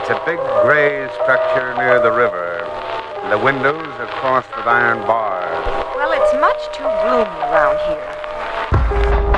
It's a big gray structure near the river. The windows are crossed with iron bars. Well, it's much too gloomy around here.